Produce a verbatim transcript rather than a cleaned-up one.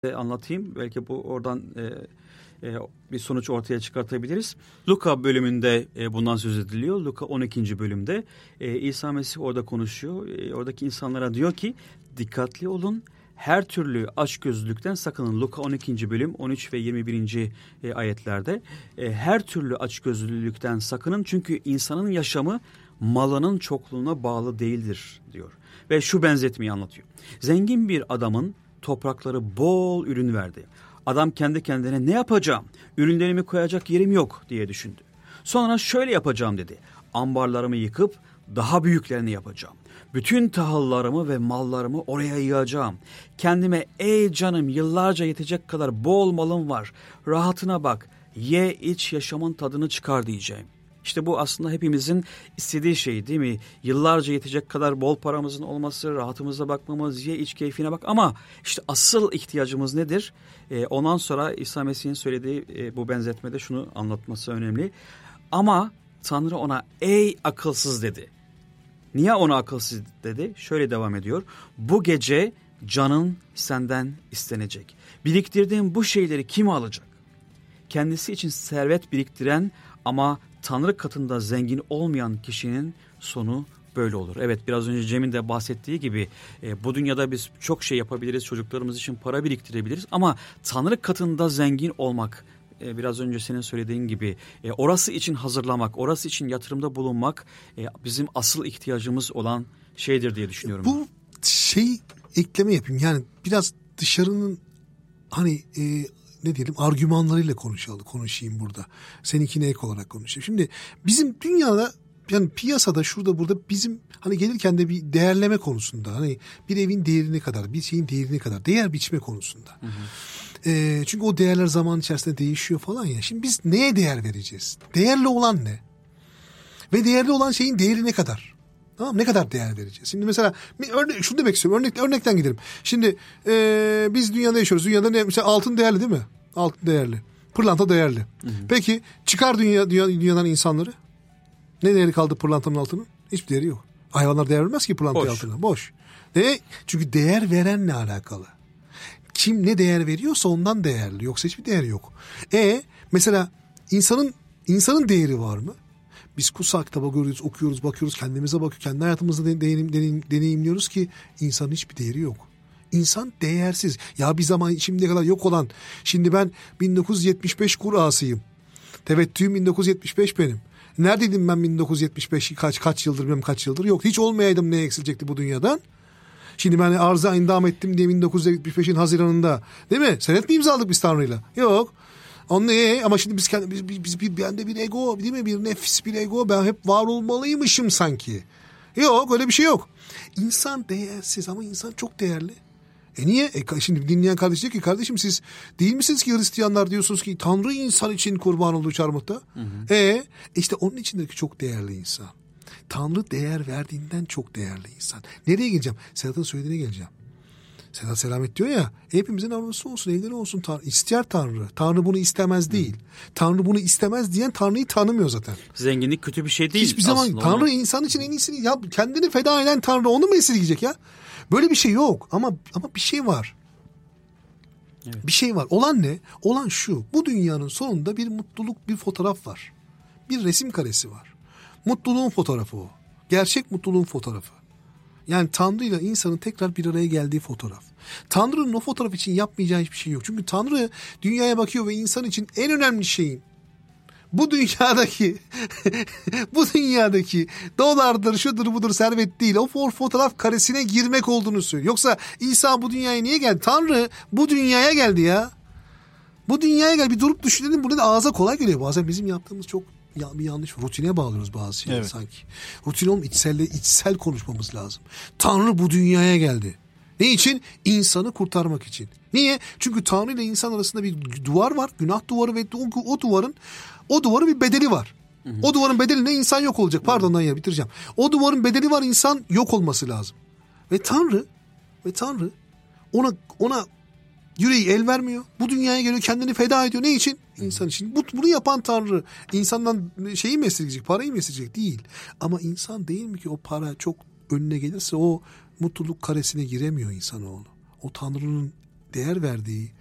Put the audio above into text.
anlatayım. Belki bu oradan e, e, bir sonuç ortaya çıkartabiliriz. Luka bölümünde e, bundan söz ediliyor. Luka on ikinci bölümde e, İsa Mesih orada konuşuyor. E, oradaki insanlara diyor ki dikkatli olun. Her türlü açgözlülükten sakının. Luka on ikinci bölüm on üç ve yirmi birinci E, ayetlerde e, her türlü açgözlülükten sakının. Çünkü insanın yaşamı malının çokluğuna bağlı değildir diyor. Ve şu benzetmeyi anlatıyor. Zengin bir adamın toprakları bol ürün verdi. Adam kendi kendine ne yapacağım? Ürünlerimi koyacak yerim yok diye düşündü. Sonra şöyle yapacağım dedi. Ambarlarımı yıkıp daha büyüklerini yapacağım. Bütün tahıllarımı ve mallarımı oraya yığacağım. Kendime ey canım yıllarca yetecek kadar bol malım var. Rahatına bak, ye iç yaşamın tadını çıkar diyeceğim. İşte bu aslında hepimizin istediği şey değil mi? Yıllarca yetecek kadar bol paramızın olması, rahatımıza bakmamız, ye iç keyfine bak. Ama işte asıl ihtiyacımız nedir? Ee, ondan sonra İsa Mesih'in söylediği e, bu benzetmede şunu anlatması önemli. Ama Tanrı ona ey akılsız dedi. Niye ona akılsız dedi? Şöyle devam ediyor. Bu gece canın senden istenecek. Biriktirdiğin bu şeyleri kim alacak? Kendisi için servet biriktiren ama Tanrı katında zengin olmayan kişinin sonu böyle olur. Evet, biraz önce Cem'in de bahsettiği gibi e, bu dünyada biz çok şey yapabiliriz. Çocuklarımız için para biriktirebiliriz. Ama Tanrı katında zengin olmak, e, biraz önce senin söylediğin gibi e, orası için hazırlamak, orası için yatırımda bulunmak e, bizim asıl ihtiyacımız olan şeydir diye düşünüyorum. Bu şey ekleme yapayım. Yani biraz dışarının hani... E, ne diyelim argümanlarıyla konuşalım, konuşayım burada. Seninkine ek olarak konuşayım. Şimdi bizim dünyada yani piyasada şurada burada bizim hani gelirken de bir değerleme konusunda hani bir evin değerini kadar bir şeyin değerini kadar değer biçme konusunda. Hı hı. E, çünkü o değerler zaman içerisinde değişiyor falan ya. Şimdi biz neye değer vereceğiz? Değerli olan ne? Ve değerli olan şeyin değeri ne kadar? Tamam, ne kadar değer vereceğiz? Şimdi mesela örne şunu demek istiyorum. Örnek, örnekten gidelim. Şimdi e, biz dünyada yaşıyoruz. Dünyada ne? Mesela altın değerli değil mi? Altın değerli. Pırlanta değerli. Hı hı. Peki çıkar dünya, dünya dünyadan insanları. Ne değeri kaldı pırlantanın altının? Hiçbir değeri yok. Hayvanlar değer vermez ki pırlantaya altına. Boş. Ne? Çünkü değer verenle alakalı. Kim ne değer veriyorsa ondan değerli. Yoksa hiçbir değeri yok. E mesela insanın insanın değeri var mı? Biz kutsal kitaba görüyoruz, okuyoruz, bakıyoruz, kendimize bakıyoruz. Kendi hayatımızda deneyim, deneyim, deneyimliyoruz ki insanın hiçbir değeri yok. İnsan değersiz. Ya bir zaman şimdiye kadar yok olan, şimdi ben bin dokuz yüz yetmiş beş kurasıyım. Tevettüğüm bin dokuz yüz yetmiş beş benim. Neredeydim ben bin dokuz yüz yetmiş beş kaç kaç yıldır bilmem kaç yıldır? Yok, hiç olmayaydım ne eksilecekti bu dünyadan? Şimdi ben arıza indam ettim diye bin dokuz yüz yetmiş beşin Haziran'ında değil mi? Senet mi imzaladık biz Tanrı'yla? Yok. Onu ee, ama şimdi biz kendi biz, biz, biz bir bende bir ego değil mi? Bir nefis, bir ego. Ben hep var olmalıymışım sanki. Yok, öyle bir şey yok. İnsan değersiz ama insan çok değerli. E niye? E şimdi dinleyen kardeş diyor ki kardeşim siz değil misiniz ki Hristiyanlar diyorsunuz ki Tanrı insan için kurban olduğu çarmıhta? Hı hı. E işte onun içindir ki çok değerli insan. Tanrı değer verdiğinden çok değerli insan. Nereye geleceğim? Sedat'ın söylediğine geleceğim. Sedat Selamet diyor ya, hepimizin arabası olsun, evleri olsun. Tanrı. İster Tanrı. Tanrı bunu istemez değil. Hı. Tanrı bunu istemez diyen Tanrı'yı tanımıyor zaten. Zenginlik kötü bir şey değil. Hiçbir zaman Tanrı onu... insan için en iyisini, ya kendini feda eden Tanrı onu mu esirgeyecek ya? Böyle bir şey yok ama ama bir şey var. Evet. Bir şey var. Olan ne? Olan şu. Bu dünyanın sonunda bir mutluluk, bir fotoğraf var. Bir resim karesi var. Mutluluğun fotoğrafı o. Gerçek mutluluğun fotoğrafı. Yani Tanrı ile insanın tekrar bir araya geldiği fotoğraf. Tanrı'nın o fotoğraf için yapmayacağı hiçbir şey yok. Çünkü Tanrı dünyaya bakıyor ve insan için en önemli şeyin bu dünyadaki bu dünyadaki dolardır, şudur budur servet değil. O fotoğraf karesine girmek olduğunu söylüyor. Yoksa İsa bu dünyaya niye geldi? Tanrı bu dünyaya geldi ya. Bu dünyaya geldi. Bir durup düşünelim. Burada da ağza kolay geliyor. Bazen bizim yaptığımız çok ya bir yanlış. Rutine bağlıyoruz bazı şeyleri evet. Sanki. Rutin olma, içselle, içsel konuşmamız lazım. Tanrı bu dünyaya geldi. Ne için? İnsanı kurtarmak için. Niye? Çünkü Tanrı ile insan arasında bir duvar var. Günah duvarı ve o, o duvarın o duvarın bir bedeli var. Hı hı. O duvarın bedeli ne? İnsan yok olacak. Pardon lan ya bitireceğim. O duvarın bedeli var. İnsan yok olması lazım. Ve Tanrı ve Tanrı ona ona yüreği el vermiyor. Bu dünyaya geliyor, kendini feda ediyor. Ne için? İnsan için. Bu, bunu yapan Tanrı insandan şeyi mi esirgeyecek? Parayı mı esirgeyecek? Değil. Ama insan değil mi ki o para çok önüne gelirse o mutluluk karesine giremiyor insanoğlu. O Tanrı'nın değer verdiği